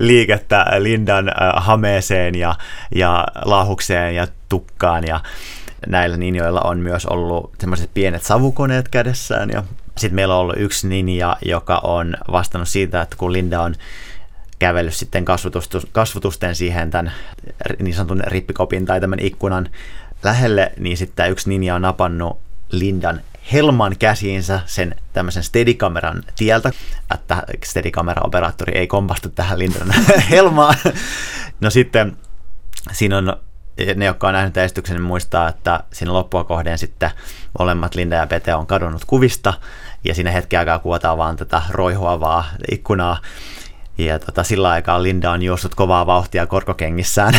liikettä Lindan hameeseen ja laahukseen ja tukkaan, ja näillä ninjoilla on myös ollut semmoiset pienet savukoneet kädessään, ja sitten meillä on ollut yksi ninja, joka on vastannut siitä, että kun Linda on kävellyt sitten kasvotusten siihen tämän niin sanotun rippikopin tai tämän ikkunan lähelle, niin sitten yksi ninja on napannut Lindan helman käsiinsä sen tämmöisen steadikameran tieltä, että steadikamera-operaattori ei kompastu tähän Lindan helmaan. No sitten siinä on, ne jotka on nähnyt esityksen, niin muistaa, että siinä loppua kohden sitten molemmat Linda ja Pete on kadonnut kuvista, ja siinä hetken aikaa kuvataan vaan tätä roihuavaa ikkunaa. Ja sillä aikaa Linda on juossut kovaa vauhtia korkokengissään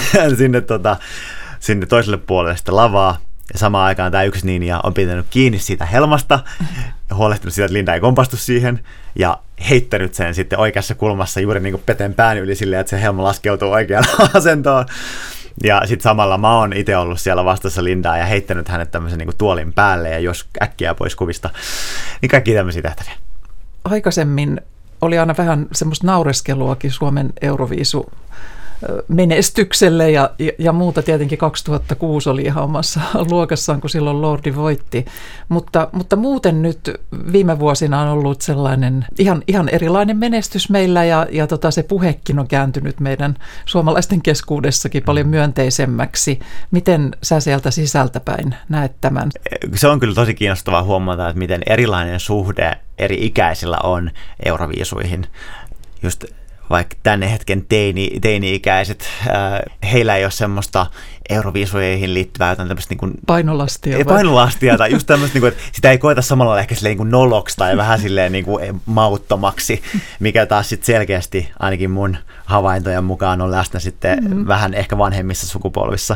sinne toiselle puolelle sitä lavaa. Ja samaan aikaan tämä yksi ninja on pitänyt kiinni siitä helmasta ja huolehtinut siitä, että Linda ei kompastu siihen, ja heittänyt sen sitten oikeassa kulmassa juuri niin kuin Peten pään yli silleen, että se helma laskeutuu oikeaan asentoon. Ja sitten samalla mä oon itse ollut siellä vastassa Lindaa ja heittänyt hänet tämmöisen niin kuin tuolin päälle ja jos äkkiä pois kuvista. Niin kaikki tämmöisiä tehtäviä. Aikaisemmin oli aina vähän semmoista naureskeluakin Suomen Euroviisu menestykselle ja muuta. Tietenkin 2006 oli ihan omassa luokassaan, kun silloin Lordi voitti. Mutta muuten nyt viime vuosina on ollut sellainen ihan erilainen menestys meillä ja se puhekin on kääntynyt meidän suomalaisten keskuudessakin paljon myönteisemmäksi. Miten sä sieltä sisältäpäin näet tämän? Se on kyllä tosi kiinnostavaa huomata, että miten erilainen suhde eri ikäisillä on Euroviisuihin. Just vaikka tänne hetken teini-ikäiset, heillä ei ole semmoista Euroviisuihin liittyvää jotain tämmöistä niin kuin painolastia tai just tämmöistä, niin kuin, että sitä ei koeta samalla lailla ehkä silleen niin kuin noloksi tai vähän silleen niin kuin mauttomaksi, mikä taas sitten selkeästi ainakin mun havaintojen mukaan on läsnä sitten vähän ehkä vanhemmissa sukupolvissa.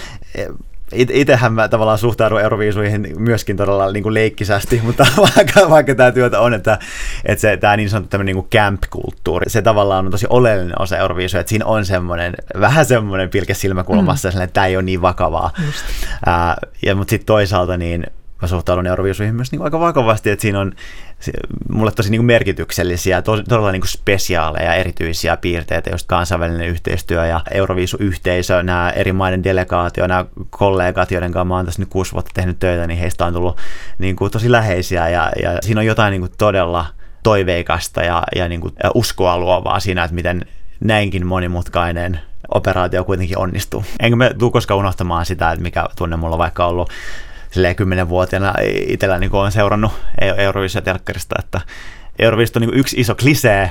Itsehän mä tavallaan suhtaudun Euroviisuihin myöskin todella niin kuin leikkisästi, mutta vaikka tämä työtä on, että tämä niin sanottu tämmöinen niin kuin camp-kulttuuri, se tavallaan on tosi oleellinen osa Euroviisuja, että siinä on vähän semmoinen pilke silmäkulmassa, että tämä ei ole niin vakavaa. Mutta sitten toisaalta niin mä suhtaudun Euroviisuihin myös niin aika vakavasti, että siinä on mulle tosi niin kuin merkityksellisiä, todella niin kuin spesiaaleja, erityisiä piirteitä, just kansainvälinen yhteistyö ja Euroviisu-yhteisö, nämä eri maiden delegaatio, nämä kollegat, joiden kanssa mä oon tässä nyt 6 vuotta tehnyt töitä, niin heistä on tullut niin kuin tosi läheisiä ja siinä on jotain niin kuin todella toiveikasta ja niin kuin uskoa luovaa siinä, että miten näinkin monimutkainen operaatio kuitenkin onnistuu. Enkä mä tule koskaan unohtamaan sitä, että mikä tunne mulla on vaikka ollut 10-vuotiaana itsellä niin on seurannut Euroviisuja telkkarista, että Euroviisut on niin yksi iso klisee,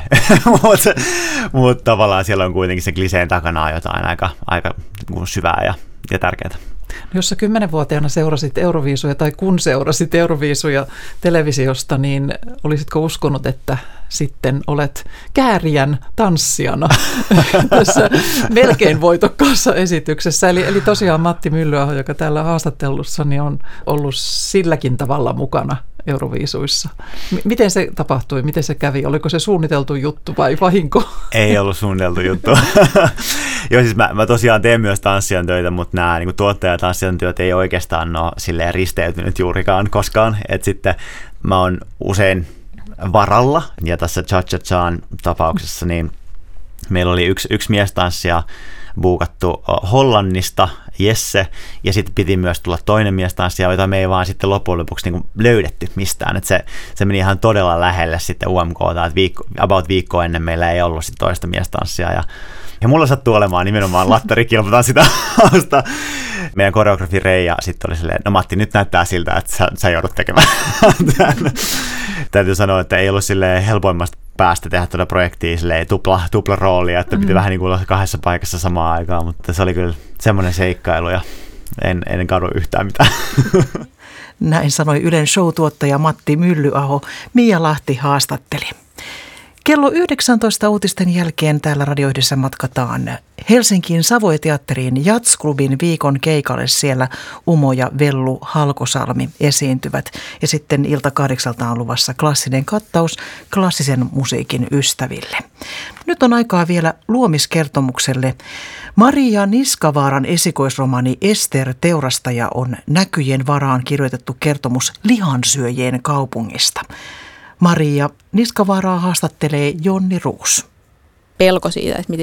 mutta tavallaan siellä on kuitenkin se kliseen takana jotain aika syvää ja tärkeää. Jos sä 10-vuotiaana seurasit Euroviisuja tai kun seurasit Euroviisuja televisiosta, niin olisitko uskonut, että sitten olet kääriän tanssijana tässä melkein voitokkaassa esityksessä? Eli tosiaan Matti Myllyaho, joka täällä haastattelussani on ollut silläkin tavalla mukana Euroviisuissa. Miten se tapahtui? Miten se kävi? Oliko se suunniteltu juttu vai vahinko? Ei ollut suunniteltu juttu. Joo, siis mä tosiaan teen myös tanssijan töitä, mutta nämä niin tuottaja- tanssijan työt ei oikeastaan ole silleen risteytynyt juurikaan koskaan. Et sitten mä oon usein varalla, ja tässä Cha-Cha-Chan tapauksessa niin meillä oli yksi miestanssija buukattu Hollannista, Jesse, ja sitten piti myös tulla toinen miestanssija, jota me ei vaan sitten loppujen lopuksi niin löydetty mistään. Et se meni ihan todella lähelle sitten UMK:ta, että about viikkoa ennen meillä ei ollut sitten toista miestanssijaa, ja mulla sattuu olemaan nimenomaan lattarikilpatanssia hausta. Meidän koreografi Reija sitten oli silleen, no Matti, nyt näyttää siltä, että sä joudut tekemään tämän. Täytyy sanoa, että ei ollut silleen helpoimmasta päästä tehdä tuota projektia silleen tupla roolia, että piti vähän niin kuin olla 2 paikassa samaan aikaan, mutta se oli kyllä semmoinen seikkailu ja en kadu yhtään mitään. Näin sanoi Ylen show-tuottaja Matti Myllyaho. Mia Lahti haastatteli. Kello 19 uutisten jälkeen täällä Radio Yhdessä matkataan Helsingin Savoy-teatteriin Jazzklubin viikon keikalle. Siellä Umo ja Vellu Halkosalmi esiintyvät. Ja sitten ilta 8 on luvassa klassinen kattaus klassisen musiikin ystäville. Nyt on aikaa vielä luomiskertomukselle. Maria Niskavaaran esikoisromaani Ester teurastaja on näkyjen varaan kirjoitettu kertomus lihansyöjien kaupungista. Maria Niskavaaraa haastattelee Jonni Ruus. Pelko siitä, että